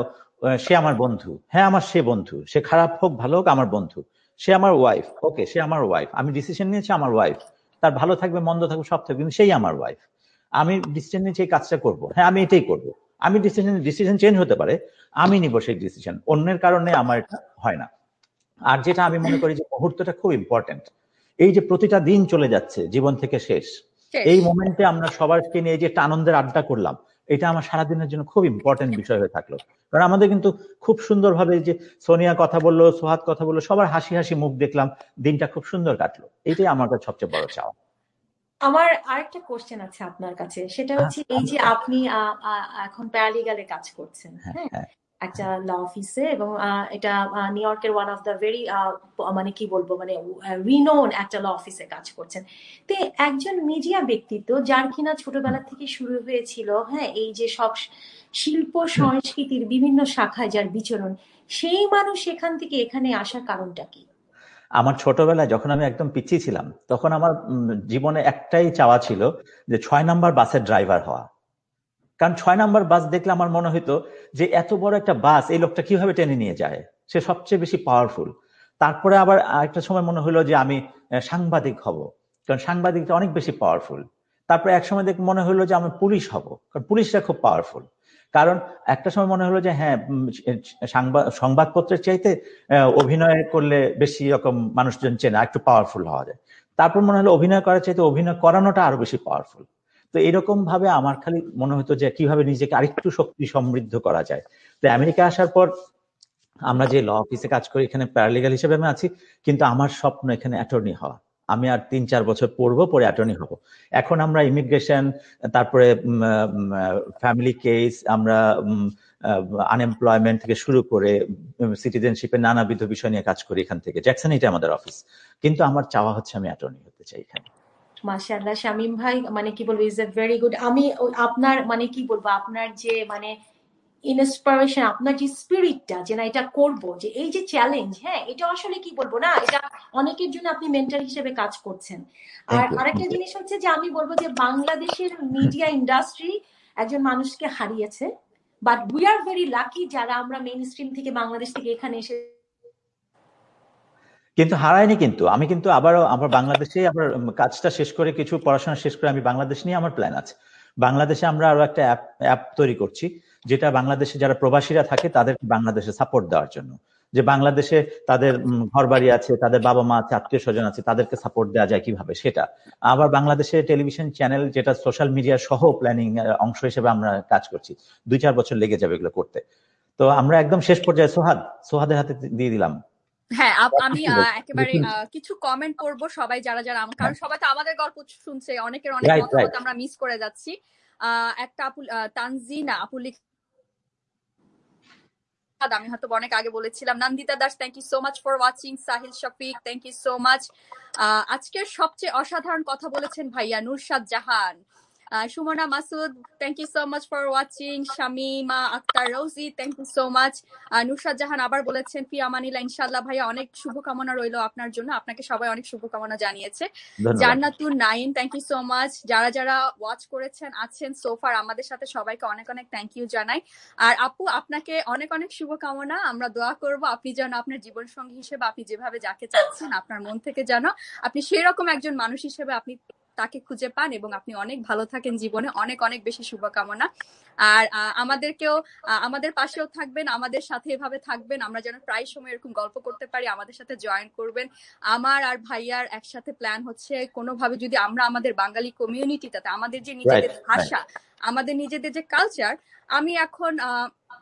S2: সে আমার বন্ধু, হ্যাঁ আমার সে বন্ধু, সে খারাপ হোক ভালো হোক আমার বন্ধু, সে আমার ওয়াইফ, ওকে সে আমার ওয়াইফ, আমি ডিসিশন নিয়েছি আমার ওয়াইফ, তার ভালো থাকবে মন্দ থাকবে সব থাকবে, কিন্তু সেই আমার ওয়াইফ, আমি ডিসিশন নিয়েছি এই কাজটা করবো, হ্যাঁ আমি এটাই করবো। আমি ডিসিশন ডিসিশন চেঞ্জ হতে পারে, আমি নিব সেই ডিসিশন, অন্যের কারণে আমার এটা হয় না। আর যেটা আমি মনে করি যে মুহূর্তটা খুব ইম্পর্টেন্ট, এই যে প্রতিটা দিন চলে যাচ্ছে জীবন থেকে শেষ, এই মোমেন্টে আমরা সবাইকে নিয়ে যে একটা আনন্দের আড্ডা করলাম, এটা আমার সারাদিনের জন্য খুব ইম্পর্টেন্ট বিষয় হয়ে থাকলো। কারণ আমাদের কিন্তু খুব সুন্দরভাবে যে সোনিয়া কথা বললো, সোহাদ কথা বললো, সবার হাসি হাসি মুখ দেখলাম, দিনটা খুব সুন্দর কাটলো, এটাই আমার কাছে সবচেয়ে বড় চাওয়া।
S1: আমার আরেকটা কোশ্চেন আছে আপনার কাছে, সেটা হচ্ছে এই যে আপনি এখন প্যারালিগালে কাজ করছেন, হ্যাঁ একটা ল অফিসে, এবং এটা নিউ ইয়র্কের ওয়ান অফ দ্য ভেরি মানে কি বলবো মানে রিনোন একটা ল অফিসে কাজ করছেন। তো একজন মিডিয়া ব্যক্তিত্ব যার কিনা ছোটবেলা থেকে শুরু হয়েছিল হ্যাঁ এই যে সব শিল্প সংস্কৃতির বিভিন্ন শাখায় যার বিচরণ, সেই মানুষ এখান থেকে এখানে আসার কারণটা কি?
S2: আমার ছোটবেলায় যখন আমি একদম পিছিয়ে ছিলাম, তখন আমার জীবনে একটাই চাওয়া ছিল যে ছয় নাম্বার বাসের ড্রাইভার হওয়া। কারণ ছয় নাম্বার বাস দেখলে আমার মনে হতো যে এত বড় একটা বাস এই লোকটা কিভাবে টেনে নিয়ে যায়, সে সবচেয়ে বেশি পাওয়ারফুল। তারপরে আবার একটা সময় মনে হলো যে আমি সাংবাদিক হব, কারণ সাংবাদিকটা অনেক বেশি পাওয়ারফুল। তারপরে এক সময় দেখে মনে হলো যে আমি পুলিশ হব, কারণ পুলিশরা খুব পাওয়ারফুল। কারণ একটা সময় মনে হলো যে হ্যাঁ সংবাদ সংবাদপত্রের চাইতে অভিনয় করলে বেশি রকম মানুষজন চেনে, একটু পাওয়ারফুল হওয়া যায়। তারপর মনে হলো অভিনয় করার চাইতে অভিনয় করানোটা আরো বেশি পাওয়ারফুল। তো এরকম ভাবে আমার খালি মনে হতো যে কিভাবে নিজেকে আরেকটু শক্তি সমৃদ্ধ করা যায়। তো আমেরিকা আসার পর আমরা যে ল অফিসে কাজ করি, এখানে প্যারালিগাল হিসেবে আমি আছি, কিন্তু আমার স্বপ্ন এখানে অ্যাটর্নি হওয়া। আমি আর তিন চার বছর পড়বো, পরে অ্যাটর্নি হব। এখন আমরা ইমিগ্রেশন, তারপরে ফ্যামিলি কেস, আমরা আনএমপ্লয়মেন্ট থেকে শুরু করে সিটিজেনশিপের নানাবিধ বিষয় নিয়ে কাজ করি এখান থেকে। জ্যাকসন এটা আমাদের অফিস, কিন্তু আমার চাওয়া হচ্ছে আমি অ্যাটর্নি হতে চাই এখানে।
S1: মাশাআল্লাহ, শামীম ভাই মানে কি বলবো, ইজ এ ভেরি গুড। আমি আপনার মানে কি বলবো, আপনার যে মানে ইন্সপিরেশন, আপনার যে স্পিরিটটা যে না এটা করবো, যে এই যে চ্যালেঞ্জ, হ্যাঁ এটা আসলে কি বলবো না, এটা অনেকের জন্য আপনি মেন্টর হিসেবে কাজ করছেন। আর আরেকটা জিনিস হচ্ছে যে আমি বলবো যে বাংলাদেশের মিডিয়া ইন্ডাস্ট্রি একজন মানুষকে হারিয়েছে, but we are very lucky যারা আমরা মেইন স্ট্রিম থেকে বাংলাদেশ থেকে এখানে এসে।
S2: কিন্তু হারায়নি, কিন্তু আমি কিন্তু আবারও আমার বাংলাদেশে আবার কাজটা শেষ করে, কিছু পড়াশোনা শেষ করে আমি বাংলাদেশ নিয়ে আমার প্ল্যান আছে। বাংলাদেশে আমরা আরো একটা অ্যাপ অ্যাপ তৈরি করছি, যেটা বাংলাদেশে যারা প্রবাসীরা থাকে তাদের বাংলাদেশে সাপোর্ট দেওয়ার জন্য, যে বাংলাদেশে তাদের ঘর বাড়ি আছে, তাদের বাবা মা আছে, আত্মীয় স্বজন আছে, তাদেরকে সাপোর্ট দেওয়া যায় কিভাবে সেটা। আবার বাংলাদেশে টেলিভিশন চ্যানেল, যেটা সোশ্যাল মিডিয়া সহ প্ল্যানিং অংশ হিসেবে আমরা কাজ করছি, দুই চার বছর লেগে যাবে এগুলো করতে। তো আমরা একদম শেষ পর্যায়ে সোহাদ সোহাদের হাতে দিয়ে দিলাম।
S3: হ্যাঁ, আমি একেবারে কিছু কমেন্ট পড়বো, সবাই যারা যারা, কারণ সবাই তো আমাদের গল্প শুনছে, অনেকের অনেক মতামত আমরা মিস করে যাচ্ছি। একটা আপু তানজিনা আপু, আমি হয়তো অনেক আগে বলেছিলাম। Nandita Das, thank you so much for watching. Sahil Shafiq, thank you so much. আজকের সবচেয়ে অসাধারণ কথা বলেছেন ভাইয়া নুরশাদ জাহান। Sumana Masud, thank you so much for watching. Shamima Akter Rosie, thank you so much. নুরশাদ জাহান আবার বলেছেন ফি আমানিল্লাহ, ইনশাআল্লাহ ভাইয়া অনেক শুভকামনা রইল আপনার জন্য, আপনাকে সবাই অনেক শুভকামনা জানিয়েছে। জান্নাতুন nine, thank you so much. যারা যারা ওয়াচ করেছেন আছেন সোফার আমাদের সাথে, সবাইকে অনেক অনেক থ্যাংক ইউ জানাই। আর আপু আপনাকে অনেক অনেক শুভকামনা, আমরা দোয়া করব আপনি যেন আপনার জীবন সঙ্গী হিসেবে আপনি যেভাবে যাকে চাচ্ছেন আপনার মন থেকে যেন আপনি সেই রকম একজন মানুষ হিসেবে আপনি তাকে খুঁজে পান, এবং আপনি অনেক ভালো থাকেন জীবনে। অনেক অনেক বেশি শুভকামনা। আর আমাদেরকেও আমাদের পাশেও থাকবেন, আমাদের সাথে এভাবে থাকবেন, আমরা যেন প্রায় সময় এরকম গল্প করতে পারি, আমাদের সাথে জয়েন করবেন। আমার আর ভাইয়ার একসাথে প্ল্যান হচ্ছে কোনোভাবে যদি আমরা আমাদের বাঙালি কমিউনিটিটাতে আমাদের যে নিজেদের ভাষা, আমাদের নিজেদের যে কালচার, আমি এখন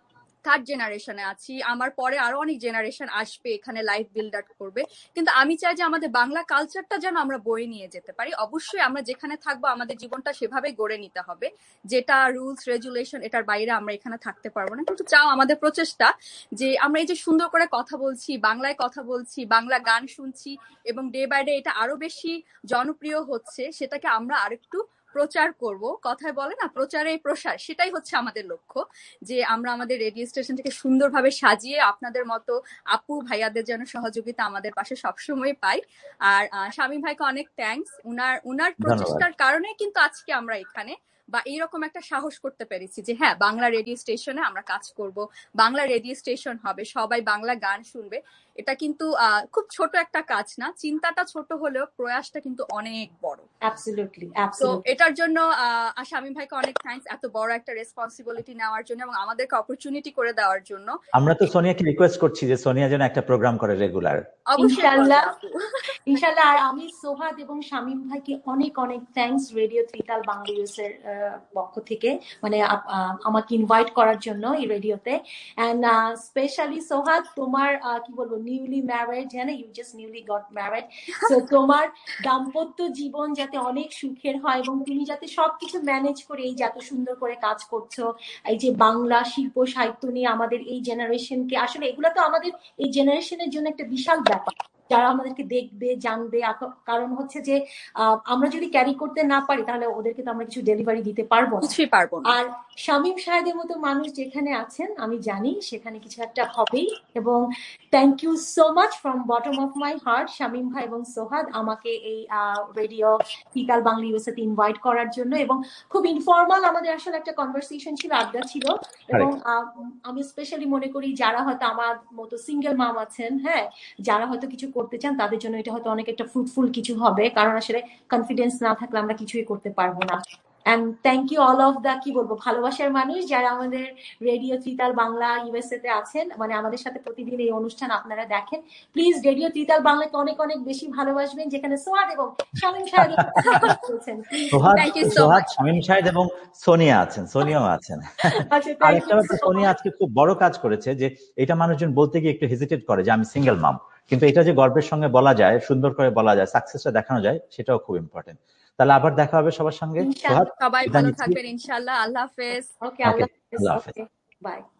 S3: থার্ড জেনারেশনে আছি, আমার পরে আরো অনেক জেনারেশন আসবে এখানে লাইফ বিল্ড আপ করবে, কিন্তু আমি চাই যে আমাদের বাংলা কালচারটা যেন আমরা বয়ে নিয়ে যেতে পারি। অবশ্যই আমরা যেখানে থাকবো আমাদের জীবনটা সেভাবে গড়ে নিতে হবে, যেটা রুলস রেগুলেশন এটার বাইরে আমরা এখানে থাকতে পারবো না। কিন্তু চাও আমাদের প্রচেষ্টা যে আমরা এই যে সুন্দর করে কথা বলছি, বাংলায় কথা বলছি, বাংলা গান শুনছি এবং ডে বাই ডে এটা আরো বেশি জনপ্রিয় হচ্ছে, সেটাকে আমরা আরেকটু প্রচার করব। কথায় বলে না প্রচারে প্রসার, সেটাই হচ্ছে আমাদের লক্ষ্য, যে আমরা আমাদের রেডিও স্টেশনটাকে সুন্দরভাবে সাজিয়ে আপনাদের মতো আপু ভাইয়াদের যেন সহযোগিতা আমাদের পাশে সবসময় পাই। আর শামীম ভাইকে অনেক থ্যাঙ্কস, উনার উনার প্রচেষ্টার কারণে কিন্তু আজকে আমরা এখানে বা এইরকম একটা সাহস করতে পেরেছি যে হ্যাঁ বাংলা রেডিও স্টেশনে আমরা কাজ করব, বাংলা রেডিও স্টেশন হবে, সবাই বাংলা গান শুনবে। এটা কিন্তু আহ খুব ছোট একটা কাজ না, চিন্তাটা ছোট হলেও প্রয়াসটা কিন্তু অনেক বড়।
S1: অ্যাবসলিউটলি
S3: তো
S1: অ্যাবসলিউটলি
S3: এটার জন্য আহ শামীম ভাইকে অনেক থ্যাঙ্কস এত বড় একটা রেসপন্সিবিলিটি নেওয়ার জন্য এবং আমাদেরকে অপরচুনিটি করে দেওয়ার জন্য।
S2: আমরা তো সোনিয়াকে রিকোয়েস্ট করছি যে সোনিয়া যেন একটা প্রোগ্রাম করে রেগুলার।
S1: ইনশাআল্লাহ ইনশাআল্লাহ। আর আমি সোহাদ এবং শামীম ভাইকে অনেক অনেক থ্যাঙ্কস রেডিও ত্রিতাল বাংলা ইউএসের পক্ষ থেকে, মানে আমাকে ইনভাইট করার জন্য এই রেডিওতে। এন্ড স্পেশালি সোহাদ, তোমার কি বলবো নিউলি ম্যারিড, হ্যাঁ you just newly got married, so তোমার দাম্পত্য জীবন যাতে অনেক সুখের হয় এবং তুমি যাতে সবকিছু ম্যানেজ করে এই যে এত সুন্দর করে কাজ করছো, এই যে বাংলা শিল্প সাহিত্য নিয়ে আমাদের এই জেনারেশনকে, আসলে এগুলো তো আমাদের এই জেনারেশনের জন্য একটা বিশাল ব্যাপার, যারা আমাদেরকে দেখবে জানবে। কারণ হচ্ছে যে আমরা যদি ক্যারি করতে না পারি তাহলে ওদেরকে তো আমরা কিছু ডেলিভারি দিতে পারবো
S3: পারবো না।
S1: আর শামীম সাহেবের মতো মানুষ যেখানে আছেন আমি জানি সেখানে কিছু একটা হবেই। এবং thank you so much from bottom of my heart Shamim ভাই এবং সোহাদ আমাকে এই রেডিও ত্রিতাল বাংলা ইউএসএতে ইনভাইট করার জন্য। এবং খুব ইনফর্মাল আমাদের আসলে একটা কনভারসেশন ছিল, আড্ডা ছিল। এবং আমি স্পেশালি মনে করি যারা হয়তো আমার মতো সিঙ্গেল মাম আছেন, হ্যাঁ যারা হয়তো কিছু করতে চান তাদের জন্য এটা হয়তো অনেক একটা ফ্রুটফুল কিছু হবে, কারণ আসলে কনফিডেন্স না থাকলে আমরা কিছুই করতে পারবো না। And thank you all of the কি বলবো ভালোবাসার মানুষ যারা আমাদের রেডিও ত্রিতাল বাংলা ইউএসএ তে আছেন, মানে আমাদের সাথে প্রতিদিন এই অনুষ্ঠান আপনারা দেখেন। প্লিজ রেডিও ত্রিতাল বাংলাকে অনেক অনেক বেশি ভালোবাসবেন, যেখানে সোহাদ এবং শামীম সাহেব আছেন।
S2: সোহাদ, শামীম সাহেব এবং সোনিয়া আছেন, সোনিয়াও আছেন। আরেকটা ব্যাপার, সোনিয়া আজকে খুব বড় কাজ করেছে, যে এটা মানুষজন বলতে গিয়ে একটু হেজিটেট করে যে আমি সিঙ্গেল মাম, কিন্তু এটা যে গর্বের সঙ্গে বলা যায়, সুন্দর করে বলা যায়, সাকসেসটা দেখানো যায়, সেটাও খুব ইম্পর্টেন্ট। তাহলে আবার দেখা হবে সবার সঙ্গে।
S3: সবাই ভালো থাকবেন ইনশাআল্লাহ। আল্লাহ হাফেজ।
S1: ওকে, আল্লাহ হাফেজ। বাই।